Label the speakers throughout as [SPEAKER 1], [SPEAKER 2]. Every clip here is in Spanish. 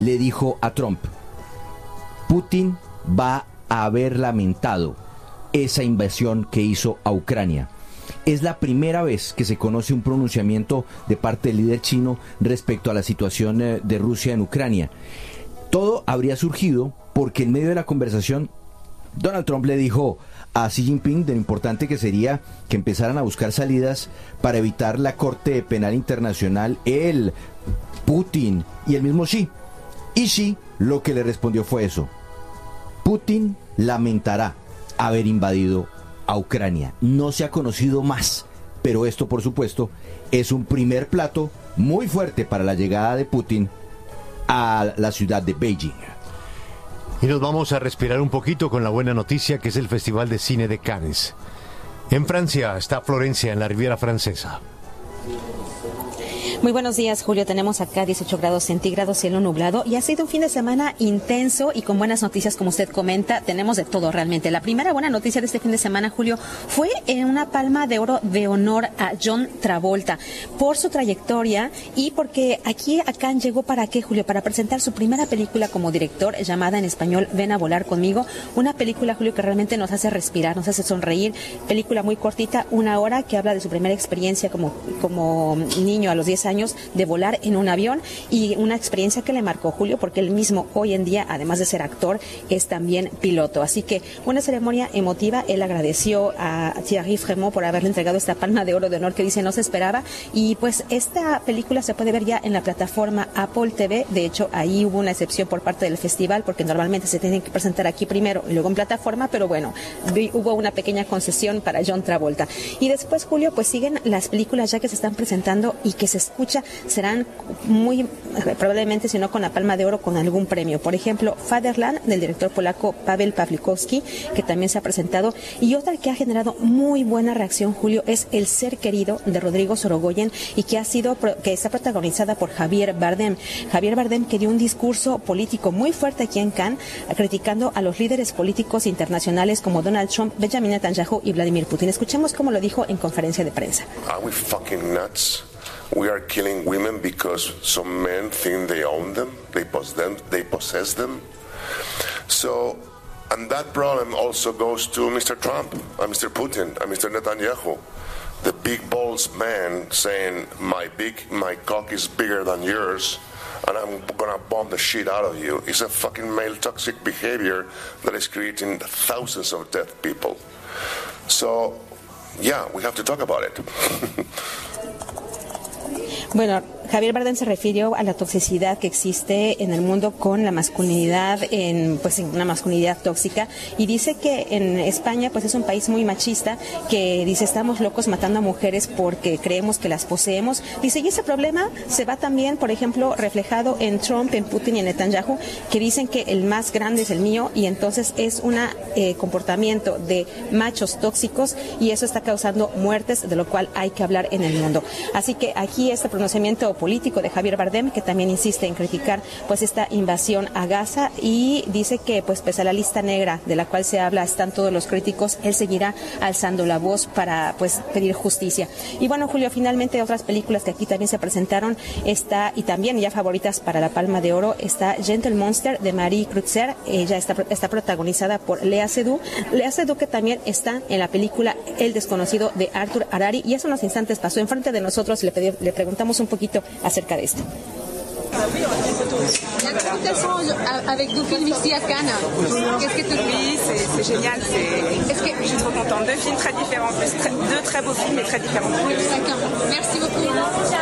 [SPEAKER 1] le dijo a Trump: Putin va a haber lamentado esa invasión que hizo a Ucrania. Es la primera vez que se conoce un pronunciamiento de parte del líder chino respecto a la situación de Rusia en Ucrania. Todo habría surgido porque en medio de la conversación Donald Trump le dijo a Xi Jinping de lo importante que sería que empezaran a buscar salidas para evitar la Corte Penal Internacional, él, Putin y el mismo Xi. Y Xi lo que le respondió fue eso: Putin lamentará haber invadido a Ucrania. No se ha conocido más, pero esto, por supuesto, es un primer plato muy fuerte para la llegada de Putin a la ciudad de Beijing.
[SPEAKER 2] Y nos vamos a respirar un poquito con la buena noticia, que es el Festival de Cine de Cannes. En Francia está Florencia, en la Riviera Francesa.
[SPEAKER 3] Muy buenos días, Julio. Tenemos acá 18 grados centígrados, cielo nublado, y ha sido un fin de semana intenso y con buenas noticias, como usted comenta. Tenemos de todo realmente. La primera buena noticia de este fin de semana, Julio, fue en una Palma de Oro de honor a John Travolta por su trayectoria y porque a Cannes llegó ¿para qué, Julio? Para presentar su primera película como director, llamada en español Ven a volar conmigo. Una película, Julio, que realmente nos hace respirar, nos hace sonreír. Película muy cortita, 1 hora, que habla de su primera experiencia como niño a los 10 años de volar en un avión, y una experiencia que le marcó, Julio, porque él mismo hoy en día, además de ser actor, es también piloto. Así que una ceremonia emotiva. Él agradeció a Thierry Frémaux por haberle entregado esta Palma de Oro de honor que dice no se esperaba, y pues esta película se puede ver ya en la plataforma Apple TV. De hecho, ahí hubo una excepción por parte del festival, porque normalmente se tienen que presentar aquí primero y luego en plataforma, pero bueno, hubo una pequeña concesión para John Travolta. Y después, Julio, pues siguen las películas ya que se están presentando y que se escucha serán muy probablemente, si no con la Palma de Oro, con algún premio. Por ejemplo, Fatherland, del director polaco Paweł Pawlikowski, que también se ha presentado. Y otra que ha generado muy buena reacción, Julio, es El ser querido, de Rodrigo Sorogoyen, y que está protagonizada por Javier Bardem. Javier Bardem, que dio un discurso político muy fuerte aquí en Cannes, criticando a los líderes políticos internacionales como Donald Trump, Benjamin Netanyahu y Vladimir Putin. Escuchemos cómo lo dijo en conferencia de prensa.
[SPEAKER 4] Are we fucking nuts? We are killing women because some men think they own them, they possess them. So, and that problem also goes to Mr. Trump, and Mr. Putin, and Mr. Netanyahu. The big balls man saying, my cock is bigger than yours, and I'm gonna bomb the shit out of you. It's a fucking male toxic behavior that is creating thousands of dead people. So, yeah, we have to talk about it.
[SPEAKER 3] Bueno, Javier Bardem se refirió a la toxicidad que existe en el mundo con la masculinidad, en una masculinidad tóxica, y dice que en España pues es un país muy machista, que dice estamos locos matando a mujeres porque creemos que las poseemos. Dice, y ese problema se va también, por ejemplo, reflejado en Trump, en Putin y en Netanyahu, que dicen que el más grande es el mío, y entonces es un comportamiento de machos tóxicos, y eso está causando muertes, de lo cual hay que hablar en el mundo. Así que aquí este pronunciamiento político de Javier Bardem, que también insiste en criticar pues esta invasión a Gaza, y dice que pues pese a la lista negra de la cual se habla, están todos los críticos, él seguirá alzando la voz para pues pedir justicia. Y bueno, Julio, finalmente otras películas que aquí también se presentaron, y también ya favoritas para la Palma de Oro, está Gentle Monster, de Marie Kreutzer. Ella está protagonizada por Lea Seydoux, que también está en la película El desconocido, de Arthur Harari, y hace unos instantes pasó enfrente de nosotros. Le preguntamos un poquito acerca de esto.
[SPEAKER 5] La présentation avec Dauphine ici à Cannes, qu'est-ce que tu...
[SPEAKER 6] Oui, c'est génial. Est-ce que je suis trop contente? 2 films très différents, deux très beaux films mais très différents.
[SPEAKER 5] Merci beaucoup.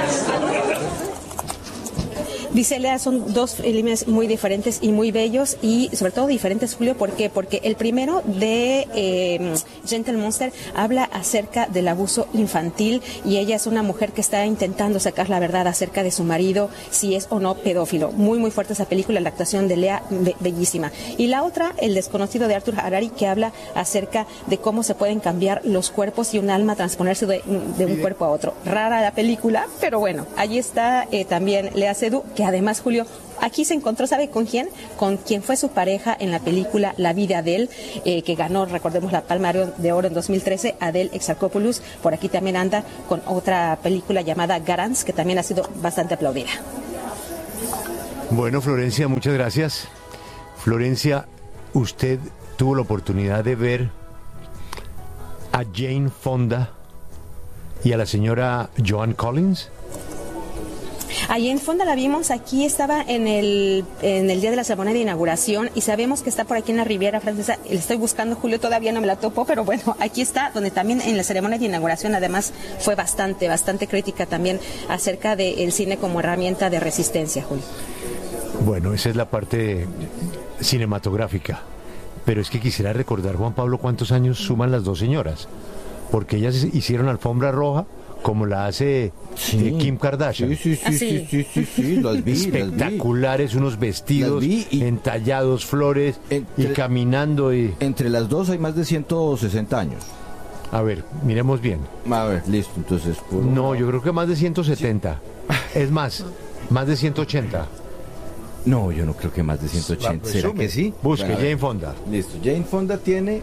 [SPEAKER 3] Dice Lea, son 2 filmes muy diferentes y muy bellos, y sobre todo diferentes, Julio. ¿Por qué? Porque el primero de Gentle Monster habla acerca del abuso infantil, y ella es una mujer que está intentando sacar la verdad acerca de su marido, si es o no pedófilo. Muy, muy fuerte esa película, la actuación de Lea, bellísima. Y la otra, El desconocido, de Arthur Harari, que habla acerca de cómo se pueden cambiar los cuerpos y un alma transponerse de un cuerpo a otro. Rara la película, pero bueno, allí está también Lea Seydoux, que además, Julio, aquí se encontró, ¿sabe con quién? Con quien fue su pareja en la película La vida de él, que ganó, recordemos, la Palma de Oro en 2013, Adele Exarchopoulos. Por aquí también anda con otra película llamada Garance, que también ha sido bastante aplaudida.
[SPEAKER 2] Bueno, Florencia, muchas gracias. Florencia, usted tuvo la oportunidad de ver a Jane Fonda y a la señora Joan Collins.
[SPEAKER 3] Allí en Fonda la vimos, aquí estaba en el día de la ceremonia de inauguración y sabemos que está por aquí en la Riviera Francesa. Le estoy buscando, Julio, todavía no me la topo, pero bueno, aquí está, donde también en la ceremonia de inauguración además fue bastante crítica también acerca del cine como herramienta de resistencia, Julio.
[SPEAKER 2] Bueno, esa es la parte cinematográfica, pero es que quisiera recordar, Juan Pablo, cuántos años suman las dos señoras, porque ellas hicieron alfombra roja como la hace Kim Kardashian.
[SPEAKER 1] Sí, las vi.
[SPEAKER 2] Espectaculares, unos vestidos entallados, flores, y caminando.
[SPEAKER 1] Entre las dos hay más de 160 años.
[SPEAKER 2] A ver, miremos bien.
[SPEAKER 1] A ver, listo, entonces...
[SPEAKER 2] No, yo creo que más de 170. Sí. Es más de 180.
[SPEAKER 1] No, yo no creo que más de 180. ¿Será que sí?
[SPEAKER 2] Busque, Jane Fonda.
[SPEAKER 1] Listo, Jane Fonda tiene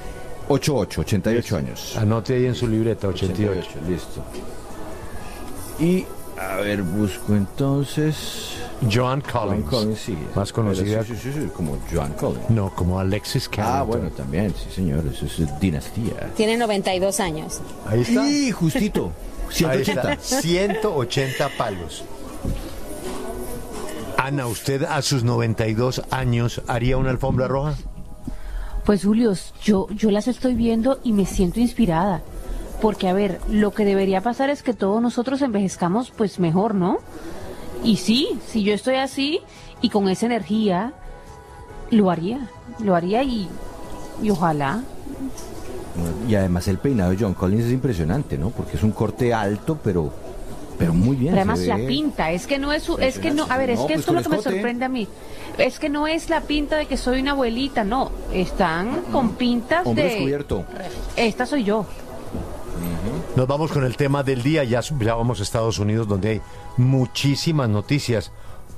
[SPEAKER 1] 88 años.
[SPEAKER 2] Anote ahí en su libreta, 88.
[SPEAKER 1] Listo. Y, a ver, busco entonces...
[SPEAKER 2] Joan Collins.
[SPEAKER 1] Sí,
[SPEAKER 2] más conocida.
[SPEAKER 1] Sí, como Joan Collins.
[SPEAKER 2] No, como Alexis Carrington.
[SPEAKER 1] Ah, bueno, también, sí, señor, eso es dinastía.
[SPEAKER 3] Tiene 92 años.
[SPEAKER 2] Ahí está.
[SPEAKER 1] Sí, justito. 180.
[SPEAKER 2] Ahí está, 180 palos. Ana, ¿usted a sus 92 años haría una alfombra roja?
[SPEAKER 7] Pues, Julio, yo las estoy viendo y me siento inspirada. Porque, a ver, lo que debería pasar es que todos nosotros envejezcamos, pues, mejor, ¿no? Y sí, si yo estoy así y con esa energía, lo haría y ojalá.
[SPEAKER 1] Y además el peinado de John Collins es impresionante, ¿no? Porque es un corte alto, pero muy bien.
[SPEAKER 7] Pero además la pinta, es que no es, es que no, a ver, es que esto es lo que me sorprende a mí. Es que no es la pinta de que soy una abuelita, no, están con pintas
[SPEAKER 1] hombre
[SPEAKER 7] de...
[SPEAKER 1] descubierto.
[SPEAKER 7] Esta soy yo.
[SPEAKER 2] Nos vamos con el tema del día, ya vamos a Estados Unidos, donde hay muchísimas noticias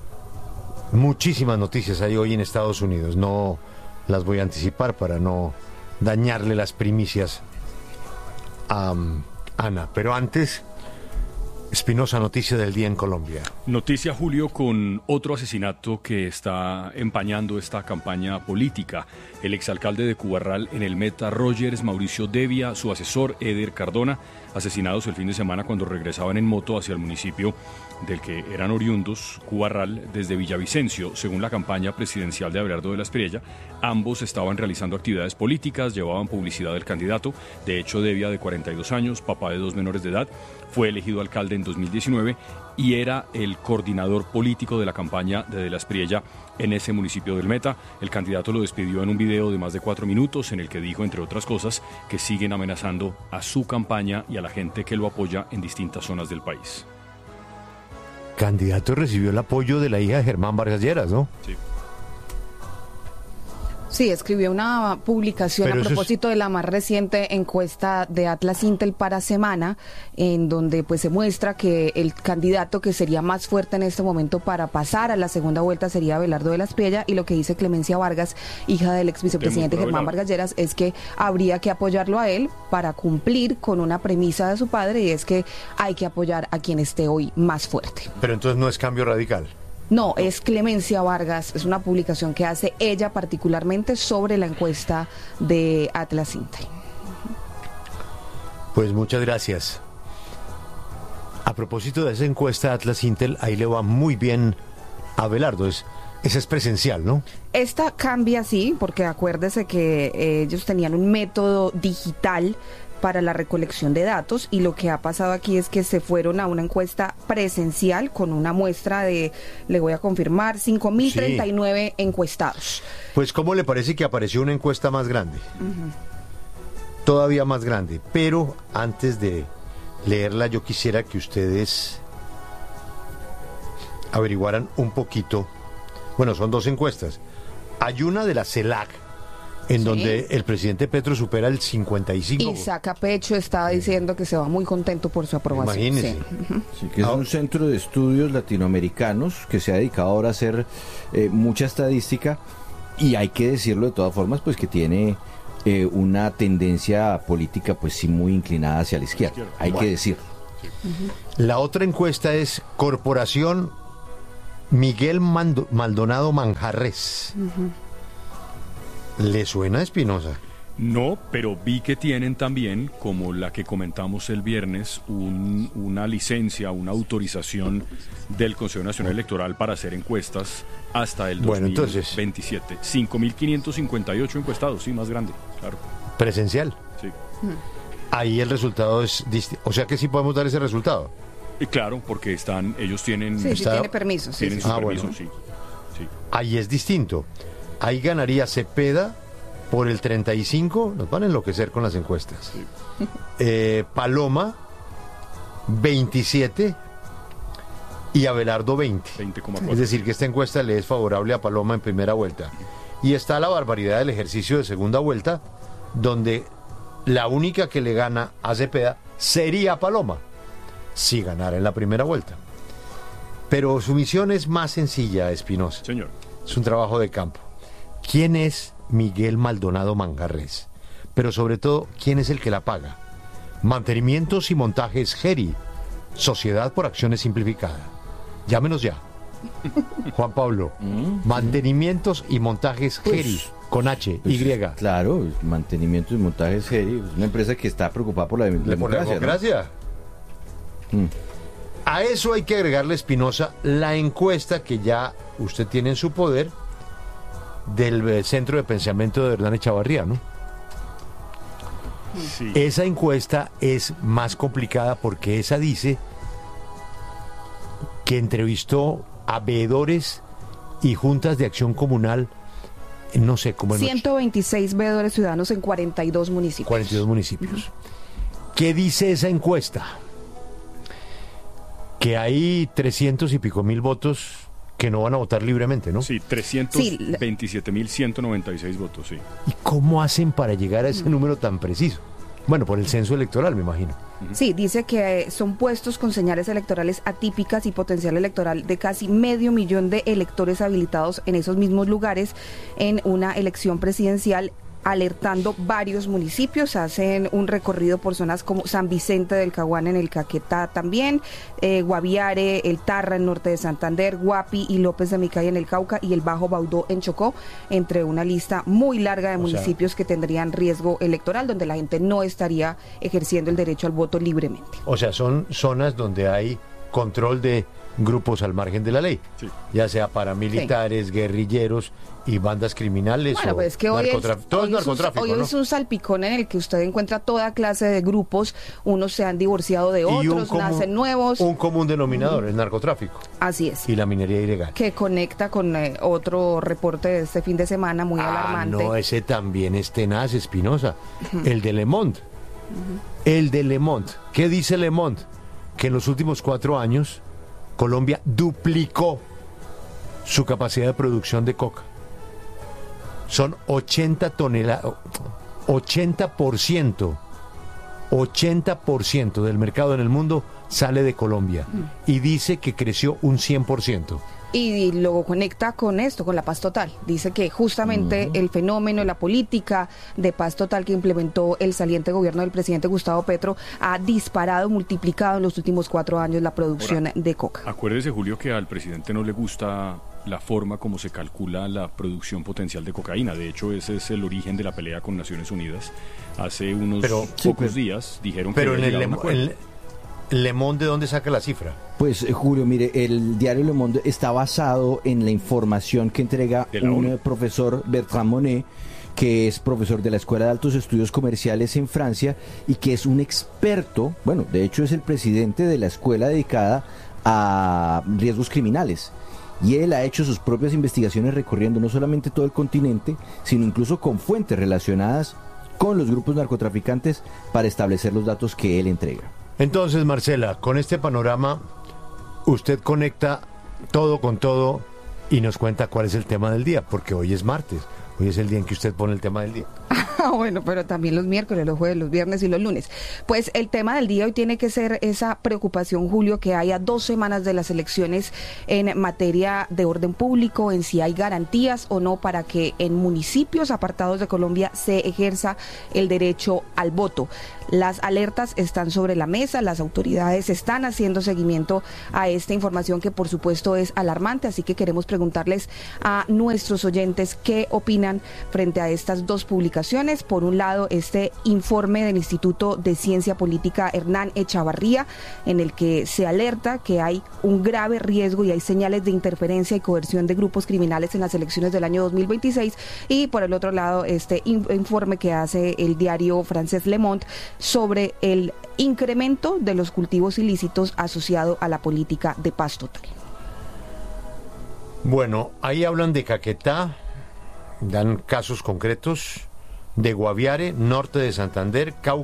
[SPEAKER 2] hay hoy en Estados Unidos. No las voy a anticipar para no dañarle las primicias a Ana, pero antes... Espinosa, noticia del día en Colombia.
[SPEAKER 8] Noticia, Julio, con otro asesinato que está empañando esta campaña política. El exalcalde de Cubarral en el Meta, Rogers Mauricio Devia, su asesor Eder Cardona, asesinados el fin de semana cuando regresaban en moto hacia el municipio del que eran oriundos, Cubarral, desde Villavicencio. Según la campaña presidencial de Abelardo de la Espriella, ambos estaban realizando actividades políticas, llevaban publicidad del candidato. De hecho, Devia, de 42 años, papá de 2 menores de edad, fue elegido alcalde en 2019 y era el coordinador político de la campaña de la Espriella en ese municipio del Meta. El candidato lo despidió en un video de más de 4 minutos en el que dijo, entre otras cosas, que siguen amenazando a su campaña y a la gente que lo apoya en distintas zonas del país.
[SPEAKER 2] Candidato recibió el apoyo de la hija de Germán Vargas Lleras, ¿no?
[SPEAKER 8] Sí.
[SPEAKER 9] Sí, escribió una publicación a propósito de la más reciente encuesta de Atlas Intel para Semana, en donde pues se muestra que el candidato que sería más fuerte en este momento para pasar a la segunda vuelta sería Abelardo de la Espriella, y lo que dice Clemencia Vargas, hija del ex vicepresidente Germán Vargas Lleras, es que habría que apoyarlo a él para cumplir con una premisa de su padre, y es que hay que apoyar a quien esté hoy más fuerte.
[SPEAKER 2] Pero entonces no es Cambio Radical.
[SPEAKER 9] No, es Clemencia Vargas, es una publicación que hace ella particularmente sobre la encuesta de Atlas Intel.
[SPEAKER 2] Pues muchas gracias. A propósito de esa encuesta de Atlas Intel, ahí le va muy bien a Abelardo, esa es presencial, ¿no?
[SPEAKER 9] Esta cambia, sí, porque acuérdese que ellos tenían un método digital para la recolección de datos, y lo que ha pasado aquí es que se fueron a una encuesta presencial con una muestra de, le voy a confirmar, 5.039 encuestados.
[SPEAKER 2] Pues ¿cómo le parece que apareció una encuesta más grande? Todavía más grande, pero antes de leerla yo quisiera que ustedes averiguaran un poquito. Bueno, son 2 encuestas. Hay una de la CELAC, en donde el presidente Petro supera el 55%.
[SPEAKER 9] Y saca pecho, estaba diciendo que se va muy contento por su aprobación.
[SPEAKER 2] Imagínese.
[SPEAKER 1] Sí, que es un centro de estudios latinoamericanos que se ha dedicado ahora a hacer mucha estadística, y hay que decirlo de todas formas, pues que tiene una tendencia política pues sí muy inclinada hacia la izquierda. Hay que decirlo.
[SPEAKER 2] La otra encuesta es Corporación Miguel Maldonado Manjarres. ¿Le suena a Espinosa?
[SPEAKER 8] No, pero vi que tienen también, como la que comentamos el viernes, una licencia, una autorización del Consejo Nacional Electoral para hacer encuestas hasta el 2027. 5.558 encuestados, sí, más grande, claro.
[SPEAKER 2] Presencial.
[SPEAKER 8] Sí.
[SPEAKER 2] Ahí el resultado es distinto. O sea que sí podemos dar ese resultado.
[SPEAKER 8] Claro, porque ellos tienen...
[SPEAKER 9] Sí, tiene permiso.
[SPEAKER 8] Tienen su permiso,
[SPEAKER 2] bueno.
[SPEAKER 8] sí.
[SPEAKER 2] Ahí es distinto. Ahí ganaría Cepeda por el 35, nos van a enloquecer con las encuestas. Sí. Paloma, 27 y Abelardo 20,4. Es decir, que esta encuesta le es favorable a Paloma en primera vuelta. Y está la barbaridad del ejercicio de segunda vuelta, donde la única que le gana a Cepeda sería Paloma, si ganara en la primera vuelta. Pero su misión es más sencilla, Espinosa.
[SPEAKER 8] Señor.
[SPEAKER 2] Es un trabajo de campo. ¿Quién es Miguel Maldonado Manjarres? Pero sobre todo, ¿quién es el que la paga? Mantenimientos y montajes Geri, Sociedad por Acciones Simplificada. Llámenos ya. Juan Pablo, Mantenimientos y montajes Geri, con H, Y.
[SPEAKER 1] Claro, mantenimientos y montajes Geri, es una empresa que está preocupada por la democracia.
[SPEAKER 2] ¿No? A eso hay que agregarle, Espinosa, la encuesta que ya usted tiene en su poder del Centro de Pensamiento de Hernán Echavarría, ¿no?
[SPEAKER 8] Sí.
[SPEAKER 2] Esa encuesta es más complicada porque esa dice que entrevistó a veedores y juntas de acción comunal, no sé cómo...
[SPEAKER 9] 126 veedores ciudadanos en 42 municipios.
[SPEAKER 2] 42 municipios. ¿Qué dice esa encuesta? Que hay 300 y pico mil votos que no van a votar libremente, ¿no?
[SPEAKER 8] Sí, 327.196 votos, sí.
[SPEAKER 2] ¿Y cómo hacen para llegar a ese número tan preciso? Bueno, por el censo electoral, me imagino.
[SPEAKER 9] Sí, dice que son puestos con señales electorales atípicas y potencial electoral de casi 500.000 de electores habilitados en esos mismos lugares en una elección presidencial, alertando varios municipios. Hacen un recorrido por zonas como San Vicente del Caguán en el Caquetá también, Guaviare, El Tarra en norte de Santander, Guapi y López de Micay en el Cauca y el Bajo Baudó en Chocó, entre una lista muy larga de municipios que tendrían riesgo electoral, donde la gente no estaría ejerciendo el derecho al voto libremente.
[SPEAKER 2] O sea, son zonas donde hay control de grupos al margen de la ley, sí, ya sea paramilitares, guerrilleros y bandas criminales.
[SPEAKER 9] Bueno, pues que hoy es un salpicón en el que usted encuentra toda clase de grupos, unos se han divorciado de otros, nacen nuevos.
[SPEAKER 2] Un común denominador, el narcotráfico.
[SPEAKER 9] Así es.
[SPEAKER 2] Y la minería ilegal.
[SPEAKER 9] Que conecta con otro reporte de este fin de semana muy alarmante.
[SPEAKER 2] No, ese también es tenaz, Espinosa. El de Le Monde. El de Le Monde. ¿Qué dice Le Monde? Que en los últimos 4 años Colombia duplicó su capacidad de producción de coca. Son 80 toneladas, 80% del mercado en el mundo sale de Colombia. Y dice que creció un 100%.
[SPEAKER 9] Y luego conecta con esto, con la paz total. Dice que justamente el fenómeno, la política de paz total que implementó el saliente gobierno del presidente Gustavo Petro ha disparado, multiplicado en los últimos 4 años la producción de coca.
[SPEAKER 8] Acuérdese, Julio, que al presidente no le gusta la forma como se calcula la producción potencial de cocaína. De hecho, ese es el origen de la pelea con Naciones Unidas. Hace unos pocos días dijeron que...
[SPEAKER 2] Pero en el Le Monde, ¿de dónde saca la cifra?
[SPEAKER 1] Pues, Julio, mire, el diario Le Monde está basado en la información que entrega un profesor, Bertrand Monet, que es profesor de la Escuela de Altos Estudios Comerciales en Francia y que es un experto, bueno, de hecho es el presidente de la escuela dedicada a riesgos criminales. Y él ha hecho sus propias investigaciones recorriendo no solamente todo el continente, sino incluso con fuentes relacionadas con los grupos narcotraficantes para establecer los datos que él entrega.
[SPEAKER 2] Entonces, Marcela, con este panorama, usted conecta todo con todo y nos cuenta cuál es el tema del día, porque hoy es martes, hoy es el día en que usted pone el tema del día.
[SPEAKER 9] Bueno, pero también los miércoles, los jueves, los viernes y los lunes. Pues el tema del día hoy tiene que ser esa preocupación, Julio, que haya 2 semanas de las elecciones en materia de orden público, en si hay garantías o no para que en municipios apartados de Colombia se ejerza el derecho al voto. Las alertas están sobre la mesa, las autoridades están haciendo seguimiento a esta información que por supuesto es alarmante, así que queremos preguntarles a nuestros oyentes qué opinan frente a estas 2 publicaciones. Por un lado, este informe del Instituto de Ciencia Política Hernán Echavarría, en el que se alerta que hay un grave riesgo y hay señales de interferencia y coerción de grupos criminales en las elecciones del año 2026, y por el otro lado, este informe que hace el diario francés Le Monde sobre el incremento de los cultivos ilícitos asociado a la política de paz total.
[SPEAKER 2] Bueno, ahí hablan de Caquetá, dan casos concretos, de Guaviare, norte de Santander, Cauca,